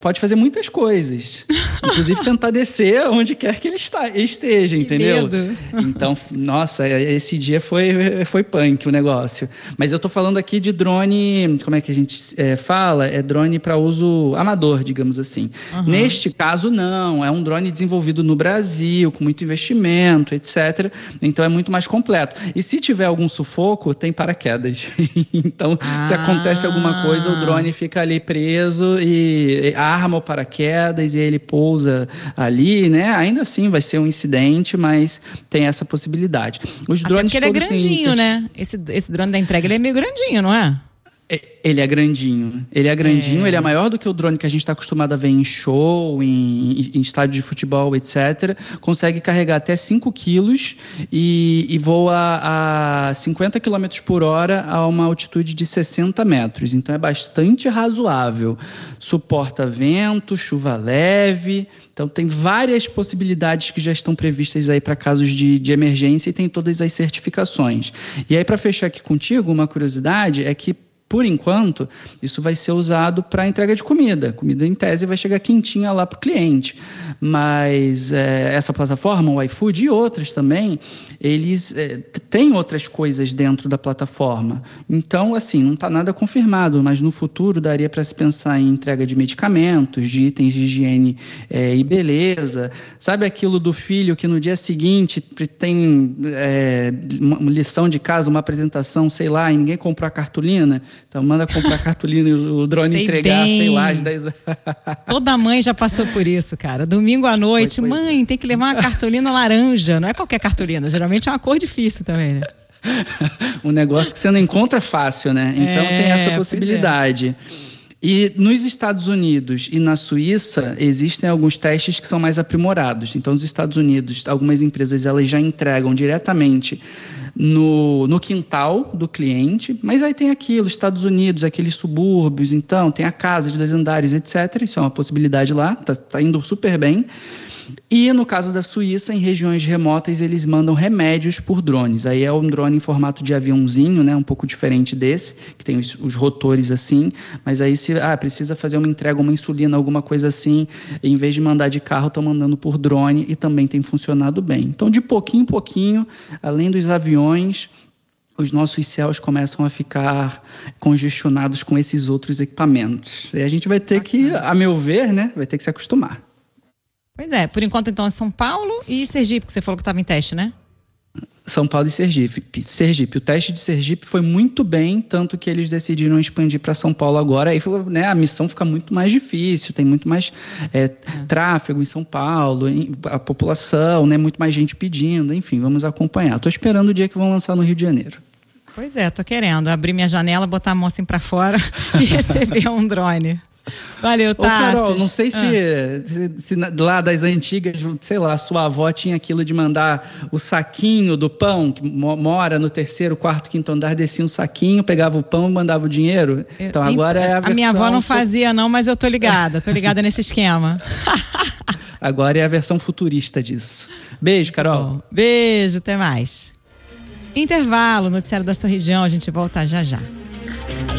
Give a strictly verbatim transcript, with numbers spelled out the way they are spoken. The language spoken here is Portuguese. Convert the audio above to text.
pode fazer muitas coisas. Inclusive tentar descer onde quer que ele está, esteja, que entendeu? Medo. Então, nossa, esse dia foi, foi punk o negócio. Mas eu tô falando aqui de drone, como é que a gente é, fala? É drone para uso amador, digamos assim. Uhum. Neste caso, não. É um drone desenvolvido no Brasil, com muito investimento, etcétera. Então, é muito mais completo. E se tiver algum sufoco, tem paraquedas. Então, ah. se acontece alguma coisa, o drone fica ali preso e arma o paraquedas e ele pousa ali, né? Ainda assim vai ser um incidente, mas tem essa possibilidade. Os drones Até porque ele é grandinho, têm... né? Esse, esse drone da entrega, ele é meio grandinho, não é? Ele é grandinho, ele é grandinho, é. ele é maior do que o drone que a gente está acostumado a ver em show, em, em estádio de futebol, etcétera. Consegue carregar até cinco quilos e, e voa a cinquenta quilômetros por hora a uma altitude de sessenta metros. Então é bastante razoável. Suporta vento, chuva leve. Então tem várias possibilidades que já estão previstas aí para casos de, de emergência e tem todas as certificações. E aí, para fechar aqui contigo, uma curiosidade é que, por enquanto, isso vai ser usado para entrega de comida. Comida, em tese, vai chegar quentinha lá para o cliente. Mas é, essa plataforma, o iFood e outras também, eles é, têm outras coisas dentro da plataforma. Então, assim, não está nada confirmado, mas no futuro daria para se pensar em entrega de medicamentos, de itens de higiene é, e beleza. Sabe aquilo do filho que no dia seguinte tem é, uma lição de casa, uma apresentação, sei lá, e ninguém comprou a cartolina? Então manda comprar cartolina e o drone sei entregar, bem. sei lá, às dez da... Toda mãe já passou por isso, cara. Domingo à noite, foi, foi. mãe, tem que levar uma cartolina laranja. Não é qualquer cartolina, geralmente é uma cor difícil também, né? Um negócio que você não encontra fácil, né? Então é, tem essa possibilidade. E nos Estados Unidos e na Suíça existem alguns testes que são mais aprimorados. Então, nos Estados Unidos, algumas empresas elas já entregam diretamente no, no quintal do cliente, mas aí tem aquilo, Estados Unidos, aqueles subúrbios, então tem a casa de dois andares, etcétera. Isso é uma possibilidade lá, tá, tá indo super bem. E no caso da Suíça, em regiões remotas, eles mandam remédios por drones. Aí é um drone em formato de aviãozinho, né? Um pouco diferente desse, que tem os, os rotores assim. Mas aí se ah, precisa fazer uma entrega, uma insulina, alguma coisa assim, em vez de mandar de carro, estão mandando por drone e também tem funcionado bem. Então, de pouquinho em pouquinho, além dos aviões, os nossos céus começam a ficar congestionados com esses outros equipamentos. E a gente vai ter que, a meu ver, né? Vai ter que se acostumar. Pois é, por enquanto então é São Paulo e Sergipe, que você falou que estava em teste, né? São Paulo e Sergipe. Sergipe. O teste de Sergipe foi muito bem, tanto que eles decidiram expandir para São Paulo agora. Aí, né, a missão fica muito mais difícil, tem muito mais é, é. tráfego em São Paulo, a população, né, muito mais gente pedindo, enfim, vamos acompanhar. Estou esperando o dia que vão lançar no Rio de Janeiro. Pois é, tô querendo abrir minha janela, botar a mão assim para fora e receber um drone. Valeu, Tassi. Ô, Carol, não sei se, ah. se, se lá das antigas, sei lá, sua avó tinha aquilo de mandar o saquinho do pão, que mora no terceiro, quarto, quinto andar, descia um saquinho, pegava o pão e mandava o dinheiro. Então agora é a versão... A minha avó não fazia não, mas eu tô ligada, tô ligada nesse esquema. Agora é a versão futurista disso. Beijo, Carol. Bom, beijo, até mais. Intervalo, noticiário da sua região, a gente volta já já.